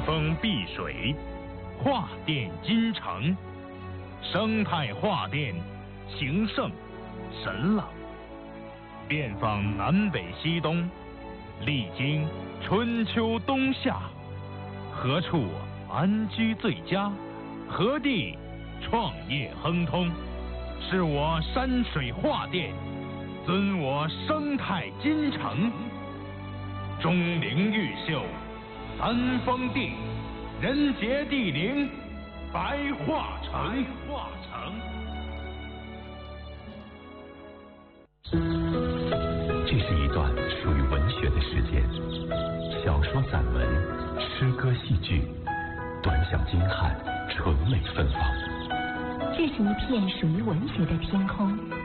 风碧水，画殿金城，生态画殿，情圣神朗。遍访南北西东，历经春秋冬夏，何处安居最佳？何地创业亨通？是我山水画殿，尊我生态金城。钟灵毓秀，三峰地，人杰地灵，白化城。 这是一段属于文学的时间，小说、散文、诗歌、戏剧，短小精悍，纯美芬芳。 这是一片属于文学的天空，